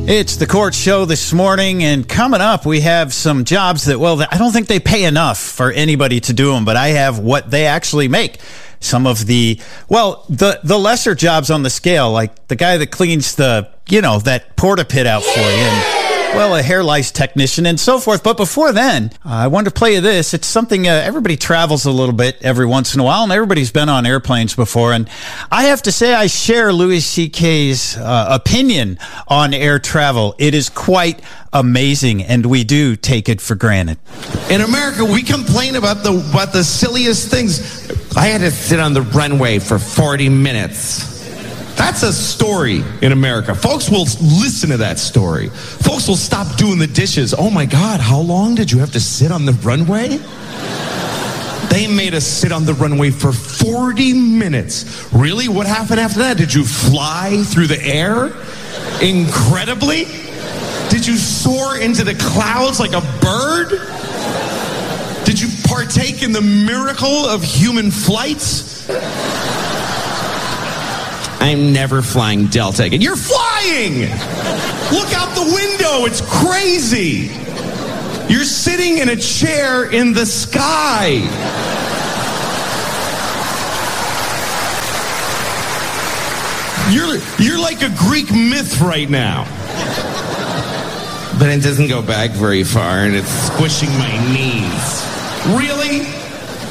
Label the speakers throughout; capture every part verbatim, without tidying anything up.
Speaker 1: It's the Court Show this morning, and coming up, we have some jobs that, well, I don't think they pay enough for anybody to do them, but I have what they actually make. Some of the, well, the, the lesser jobs on the scale, like the guy that cleans the, you know, that porta pit out for you, and, well, a hair lice technician and so forth. But before then, uh, I wanted to play you this. It's something, uh, everybody travels a little bit every once in a while, and everybody's been on airplanes before. And I have to say, I share Louis C K's uh, opinion on air travel. It is quite amazing, and we do take it for granted.
Speaker 2: In America, we complain about the about the silliest things. I had to sit on the runway for forty minutes. That's a story in America. Folks will listen to that story. Folks will stop doing the dishes. Oh my God, how long did you have to sit on the runway? They made us sit on the runway for forty minutes. Really? What happened after that? Did you fly through the air? Incredibly? Did you soar into the clouds like a bird? Did you partake in the miracle of human flights? I'm never flying Delta again. You're flying! Look out the window. It's crazy. You're sitting in a chair in the sky. You're, you're like a Greek myth right now. But it doesn't go back very far, and it's squishing my knees. Really?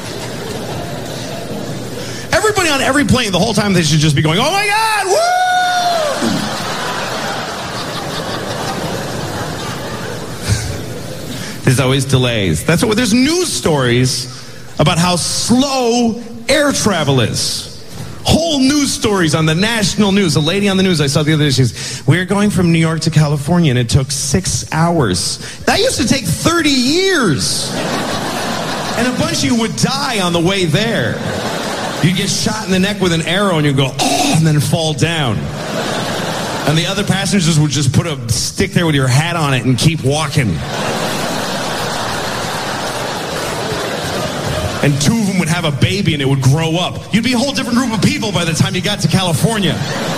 Speaker 2: Everybody on every plane, the whole time, they should just be going, oh my God, woo! There's always delays. That's what, there's news stories about how slow air travel is. Whole news stories on the national news. A lady on the news I saw the other day, she says, we're going from New York to California, and it took six hours. That used to take thirty years. And a bunch of you would die on the way there. You'd get shot in the neck with an arrow, and you'd go, oh, and then fall down. And the other passengers would just put a stick there with your hat on it and keep walking. And two of them would have a baby, and it would grow up. You'd be a whole different group of people by the time you got to California.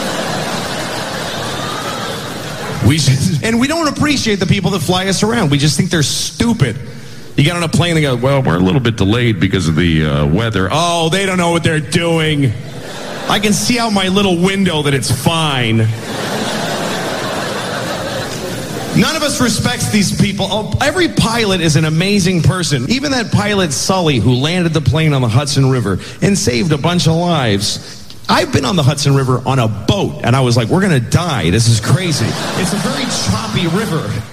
Speaker 2: We just, and we don't appreciate the people that fly us around. We just think they're stupid. You get on a plane and go, well, we're a little bit delayed because of the uh, weather. Oh, they don't know what they're doing. I can see out my little window that it's fine. None of us respects these people. Oh, every pilot is an amazing person. Even that pilot, Sully, who landed the plane on the Hudson River and saved a bunch of lives. I've been on the Hudson River on a boat, and I was like, we're going to die. This is crazy. It's a very choppy river.